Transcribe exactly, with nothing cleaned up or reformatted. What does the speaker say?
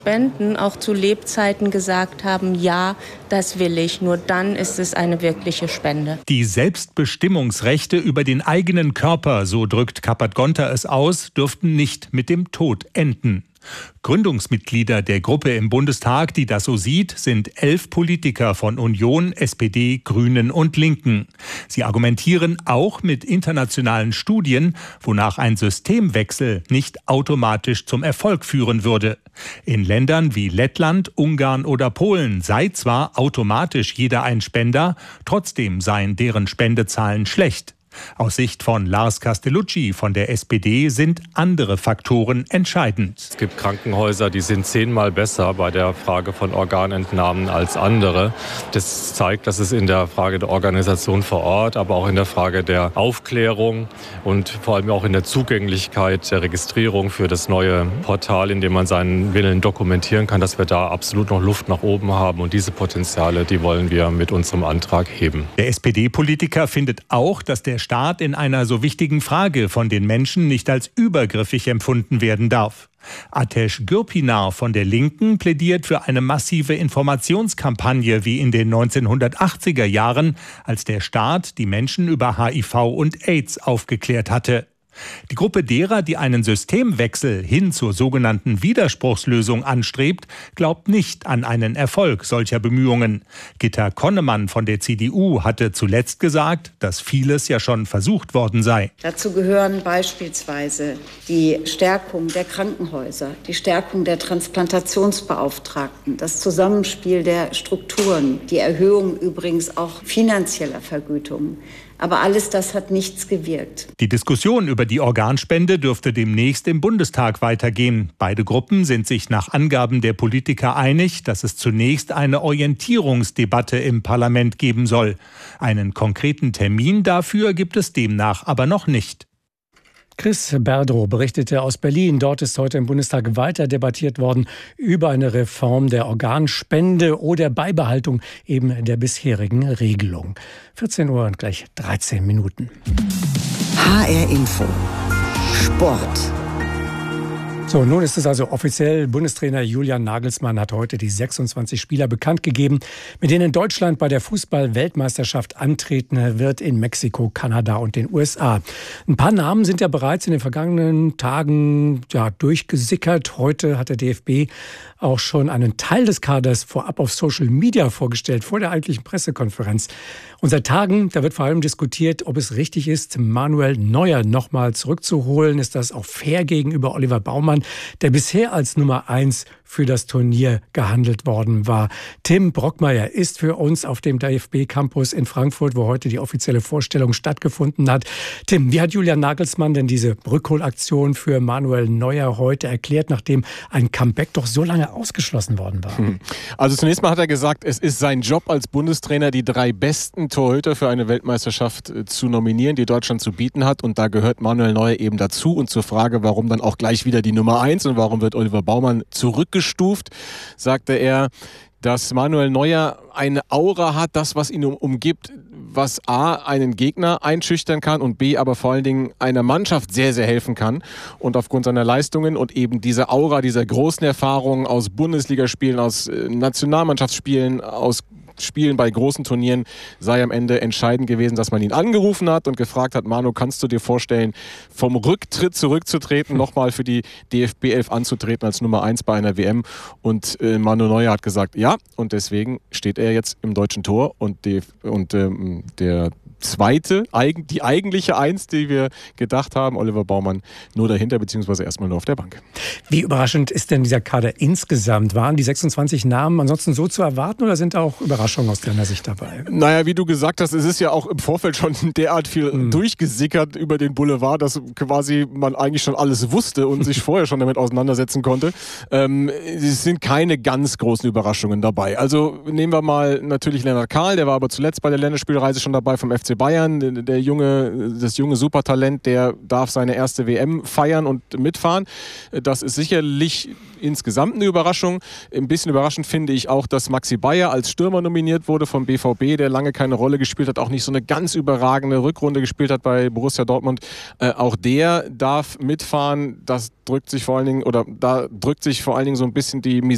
Spenden auch zu Lebzeiten gesagt haben, ja, das will ich. Nur dann ist es eine wirkliche Spende. Die Selbstbestimmungsrechte über den eigenen Körper, so drückt Kappert-Gonter es aus, dürften nicht mit dem Tod enden. Gründungsmitglieder der Gruppe im Bundestag, die das so sieht, sind elf Politiker von Union, S P D, Grünen und Linken. Sie argumentieren auch mit internationalen Studien, wonach ein Systemwechsel nicht automatisch zum Erfolg führen würde. In Ländern wie Lettland, Ungarn oder Polen sei zwar automatisch jeder ein Spender, trotzdem seien deren Spendezahlen schlecht. Aus Sicht von Lars Castellucci von der S P D sind andere Faktoren entscheidend. Es gibt Krankenhäuser, die sind zehnmal besser bei der Frage von Organentnahmen als andere. Das zeigt, dass es in der Frage der Organisation vor Ort, aber auch in der Frage der Aufklärung und vor allem auch in der Zugänglichkeit der Registrierung für das neue Portal, in dem man seinen Willen dokumentieren kann, dass wir da absolut noch Luft nach oben haben. Und diese Potenziale, die wollen wir mit unserem Antrag heben. Der S P D-Politiker findet auch, dass der Staat in einer so wichtigen Frage von den Menschen nicht als übergriffig empfunden werden darf. Ateş Gürpınar von der Linken plädiert für eine massive Informationskampagne wie in den neunzehnhundertachtziger Jahren, als der Staat die Menschen über H I V und AIDS aufgeklärt hatte. Die Gruppe derer, die einen Systemwechsel hin zur sogenannten Widerspruchslösung anstrebt, glaubt nicht an einen Erfolg solcher Bemühungen. Gitta Konnemann von der C D U hatte zuletzt gesagt, dass vieles ja schon versucht worden sei. Dazu gehören beispielsweise die Stärkung der Krankenhäuser, die Stärkung der Transplantationsbeauftragten, das Zusammenspiel der Strukturen, die Erhöhung übrigens auch finanzieller Vergütungen. Aber alles das hat nichts gewirkt. Die Diskussion über die Organspende dürfte demnächst im Bundestag weitergehen. Beide Gruppen sind sich nach Angaben der Politiker einig, dass es zunächst eine Orientierungsdebatte im Parlament geben soll. Einen konkreten Termin dafür gibt es demnach aber noch nicht. Chris Berdrow berichtete aus Berlin. Dort ist heute im Bundestag weiter debattiert worden über eine Reform der Organspende oder Beibehaltung eben der bisherigen Regelung. vierzehn Uhr und gleich dreizehn Minuten. H R Info. Sport. So, nun ist es also offiziell. Bundestrainer Julian Nagelsmann hat heute die sechsundzwanzig Spieler bekannt gegeben, mit denen Deutschland bei der Fußball-Weltmeisterschaft antreten wird in Mexiko, Kanada und den U S A. Ein paar Namen sind ja bereits in den vergangenen Tagen ja, durchgesickert. Heute hat der D F B auch schon einen Teil des Kaders vorab auf Social Media vorgestellt, vor der eigentlichen Pressekonferenz. Und seit Tagen, da wird vor allem diskutiert, ob es richtig ist, Manuel Neuer nochmal zurückzuholen. Ist das auch fair gegenüber Oliver Baumann, der bisher als Nummer eins für das Turnier gehandelt worden war? Tim Brockmeier ist für uns auf dem D F B-Campus in Frankfurt, wo heute die offizielle Vorstellung stattgefunden hat. Tim, wie hat Julian Nagelsmann denn diese Rückholaktion für Manuel Neuer heute erklärt, nachdem ein Comeback doch so lange ausgeschlossen worden war? Also zunächst mal hat er gesagt, es ist sein Job als Bundestrainer, die drei besten Torhüter für eine Weltmeisterschaft zu nominieren, die Deutschland zu bieten hat. Und da gehört Manuel Neuer eben dazu. Und zur Frage, warum dann auch gleich wieder die Nummer eins und warum wird Oliver Baumann zurückgestuft, sagte er, dass Manuel Neuer eine Aura hat, das, was ihn um, umgibt, was A, einen Gegner einschüchtern kann und B, aber vor allen Dingen einer Mannschaft sehr, sehr helfen kann. Und aufgrund seiner Leistungen und eben dieser Aura, dieser großen Erfahrungen aus Bundesligaspielen, aus Nationalmannschaftsspielen, aus Spielen bei großen Turnieren sei am Ende entscheidend gewesen, dass man ihn angerufen hat und gefragt hat, Manu, kannst du dir vorstellen, vom Rücktritt zurückzutreten, nochmal für die D F B elf anzutreten als Nummer eins bei einer W M? Und äh, Manuel Neuer hat gesagt, ja, und deswegen steht er jetzt im deutschen Tor und, die, und ähm, der zweite, die eigentliche Eins, die wir gedacht haben, Oliver Baumann nur dahinter, beziehungsweise erstmal nur auf der Bank. Wie überraschend ist denn dieser Kader insgesamt? Waren die sechsundzwanzig Namen ansonsten so zu erwarten oder sind auch Überraschungen aus deiner Sicht dabei? Naja, wie du gesagt hast, es ist ja auch im Vorfeld schon derart viel mhm. durchgesickert über den Boulevard, dass quasi man eigentlich schon alles wusste und sich vorher schon damit auseinandersetzen konnte. Ähm, es sind keine ganz großen Überraschungen dabei. Also nehmen wir mal natürlich Lennart Kahl, der war aber zuletzt bei der Länderspielreise schon dabei vom F C Bayern, der junge, das junge Supertalent, der darf seine erste W M feiern und mitfahren. Das ist sicherlich insgesamt eine Überraschung. Ein bisschen überraschend finde ich auch, dass Maxi Bayer als Stürmer nominiert wurde vom B V B, der lange keine Rolle gespielt hat, auch nicht so eine ganz überragende Rückrunde gespielt hat bei Borussia Dortmund. Äh, auch der darf mitfahren. Das drückt sich vor allen Dingen, oder da drückt sich vor allen Dingen so ein bisschen die